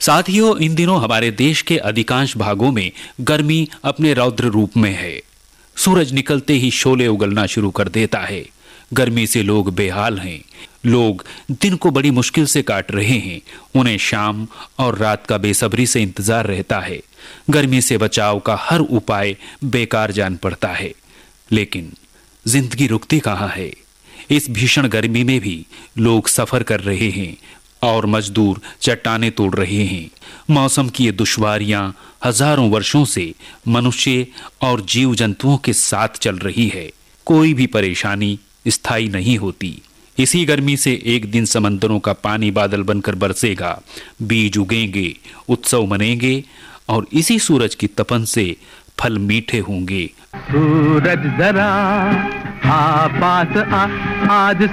साथियों, इन दिनों हमारे देश के अधिकांश भागों में गर्मी अपने रौद्र रूप में है। सूरज निकलते ही शोले उगलना शुरू कर देता है। गर्मी से लोग बेहाल हैं। लोग दिन को बड़ी मुश्किल से काट रहे हैं। उन्हें शाम और रात का बेसब्री से इंतजार रहता है। गर्मी से बचाव का हर उपाय बेकार जान पड़ता है। लेकिन जिंदगी रुकती कहाँ है? इस भीषण गर्मी में भी लोग सफर कर रहे हैं और मजदूर चट्टाने तोड़ रहे हैं। मौसम की ये दुश्वारियां हजारों वर्षों से मनुष्य और जीव जंतुओं के साथ चल रही है। कोई भी परेशानी स्थायी नहीं होती। इसी गर्मी से एक दिन समंदरों का पानी बादल बनकर बरसेगा, बीज उगेंगे, उत्सव मनेंगे और इसी सूरज की तपन से फल मीठे होंगे। सूरज जरा आ पास आ, आज